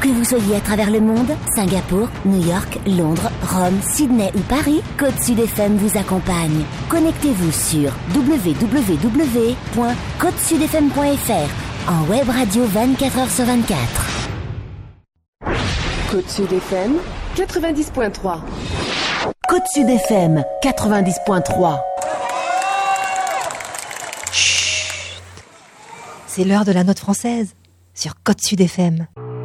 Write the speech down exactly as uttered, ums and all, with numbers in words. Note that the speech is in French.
Que vous soyez à travers le monde, Singapour, New York, Londres, Rome, Sydney ou Paris, Côte Sud F M vous accompagne. Connectez-vous sur w w w point côte sud f m point f r en web radio vingt-quatre heures sur vingt-quatre. Côte Sud F M quatre-vingt-dix point trois. Côte Sud F M quatre-vingt-dix point trois. Chut. C'est l'heure de la note française sur Côte Sud F M.